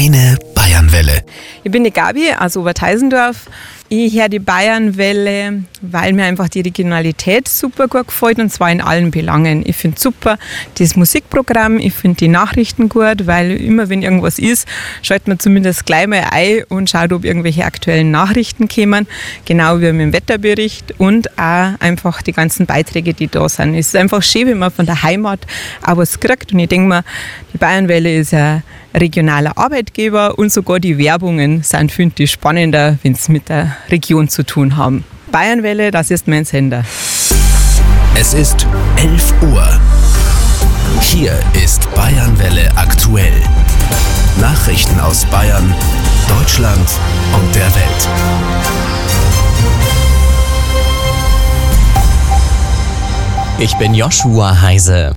Deine Bayernwelle. Ich bin die Gabi aus Oberteisendorf. Ich höre die Bayernwelle, weil mir einfach die Regionalität super gut gefällt, und zwar in allen Belangen. Ich finde super das Musikprogramm, ich finde die Nachrichten gut, weil immer wenn irgendwas ist, schaltet man zumindest gleich mal ein und schaut, ob irgendwelche aktuellen Nachrichten kommen, genau wie mit dem Wetterbericht und auch einfach die ganzen Beiträge, die da sind. Es ist einfach schön, wenn man von der Heimat auch was kriegt, und ich denke mir, die Bayernwelle ist ein regionaler Arbeitgeber und sogar die Werbungen sind, finde ich, spannender, wenn es mit der Region zu tun haben. Bayernwelle, das ist mein Sender. Es ist 11 Uhr. Hier ist Bayernwelle aktuell. Nachrichten aus Bayern, Deutschland und der Welt. Ich bin Joshua Heise.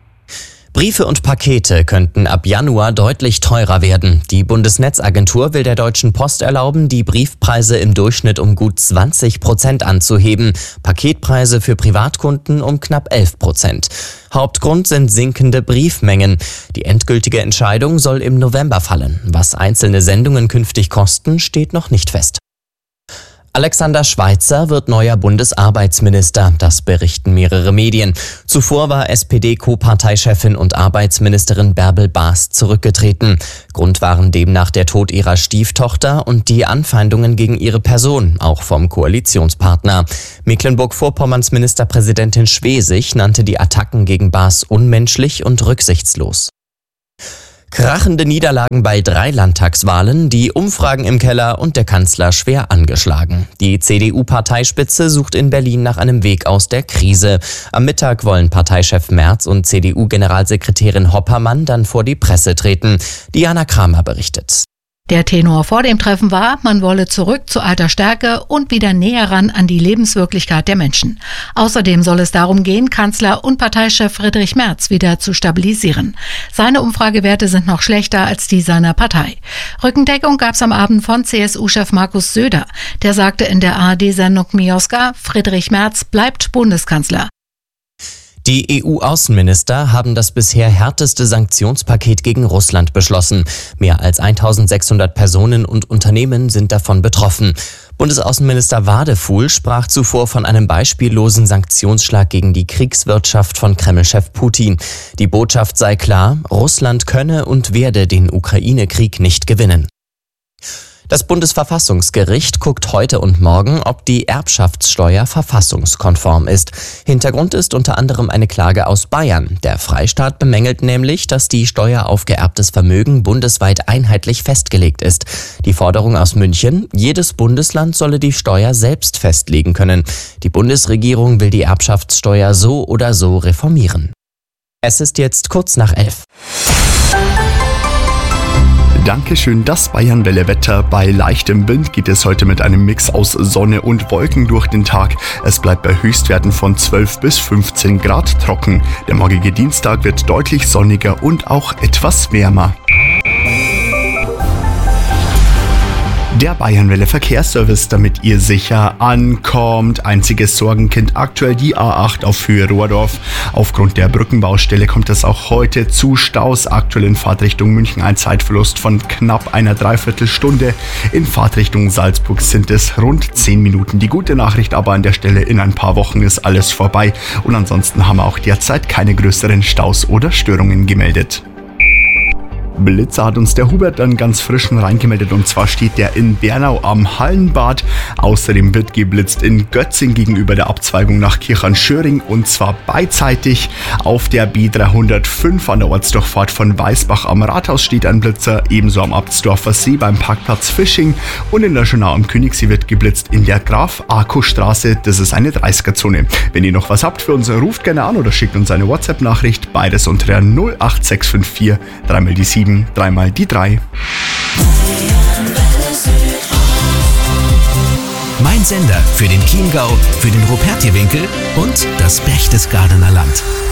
Briefe und Pakete könnten ab Januar deutlich teurer werden. Die Bundesnetzagentur will der Deutschen Post erlauben, die Briefpreise im Durchschnitt um gut 20% anzuheben. Paketpreise für Privatkunden um knapp 11%. Hauptgrund sind sinkende Briefmengen. Die endgültige Entscheidung soll im November fallen. Was einzelne Sendungen künftig kosten, steht noch nicht fest. Alexander Schweitzer wird neuer Bundesarbeitsminister, das berichten mehrere Medien. Zuvor war SPD-Co-Parteichefin und Arbeitsministerin Bärbel Baas zurückgetreten. Grund waren demnach der Tod ihrer Stieftochter und die Anfeindungen gegen ihre Person, auch vom Koalitionspartner. Mecklenburg-Vorpommerns Ministerpräsidentin Schwesig nannte die Attacken gegen Baas unmenschlich und rücksichtslos. Krachende Niederlagen bei 3 Landtagswahlen, die Umfragen im Keller und der Kanzler schwer angeschlagen. Die CDU-Parteispitze sucht in Berlin nach einem Weg aus der Krise. Am Mittag wollen Parteichef Merz und CDU-Generalsekretärin Hoppermann dann vor die Presse treten. Diana Kramer berichtet. Der Tenor vor dem Treffen war, man wolle zurück zu alter Stärke und wieder näher ran an die Lebenswirklichkeit der Menschen. Außerdem soll es darum gehen, Kanzler und Parteichef Friedrich Merz wieder zu stabilisieren. Seine Umfragewerte sind noch schlechter als die seiner Partei. Rückendeckung gab es am Abend von CSU-Chef Markus Söder. Der sagte in der ARD-Sendung Mioska, Friedrich Merz bleibt Bundeskanzler. Die EU-Außenminister haben das bisher härteste Sanktionspaket gegen Russland beschlossen. Mehr als 1600 Personen und Unternehmen sind davon betroffen. Bundesaußenminister Wadefuhl sprach zuvor von einem beispiellosen Sanktionsschlag gegen die Kriegswirtschaft von Kreml-Chef Putin. Die Botschaft sei klar, Russland könne und werde den Ukraine-Krieg nicht gewinnen. Das Bundesverfassungsgericht guckt heute und morgen, ob die Erbschaftssteuer verfassungskonform ist. Hintergrund ist unter anderem eine Klage aus Bayern. Der Freistaat bemängelt nämlich, dass die Steuer auf geerbtes Vermögen bundesweit einheitlich festgelegt ist. Die Forderung aus München, jedes Bundesland solle die Steuer selbst festlegen können. Die Bundesregierung will die Erbschaftssteuer so oder so reformieren. Es ist jetzt kurz nach 11. Dankeschön, das Bayernwelle-Wetter. Bei leichtem Wind geht es heute mit einem Mix aus Sonne und Wolken durch den Tag. Es bleibt bei Höchstwerten von 12 bis 15 Grad trocken. Der morgige Dienstag wird deutlich sonniger und auch etwas wärmer. Der Bayernwelle Verkehrsservice, damit ihr sicher ankommt. Einziges Sorgenkind aktuell die A8 auf Höhe Rohrdorf. Aufgrund der Brückenbaustelle kommt es auch heute zu Staus. Aktuell in Fahrtrichtung München ein Zeitverlust von knapp einer Dreiviertelstunde. In Fahrtrichtung Salzburg sind es rund 10 Minuten. Die gute Nachricht aber an der Stelle, in ein paar Wochen ist alles vorbei. Und ansonsten haben wir auch derzeit keine größeren Staus oder Störungen gemeldet. Blitzer hat uns der Hubert dann ganz frischen reingemeldet, und zwar steht der in Bernau am Hallenbad. Außerdem wird geblitzt in Götzing gegenüber der Abzweigung nach Kirchhahn-Schöring, und zwar beidseitig. Auf der B305 an der Ortsdurchfahrt von Weißbach am Rathaus steht ein Blitzer, ebenso am Abtsdorfer See beim Parkplatz Fisching, und in der Schönau am Königssee wird geblitzt in der Graf-Arco-Straße, das ist eine 30er-Zone. Wenn ihr noch was habt für uns, ruft gerne an oder schickt uns eine WhatsApp-Nachricht, beides unter der 08654 3 die 7 3 die 3. Mein Sender für den Chiemgau, für den Rupertiewinkel und das Berchtesgadener Land.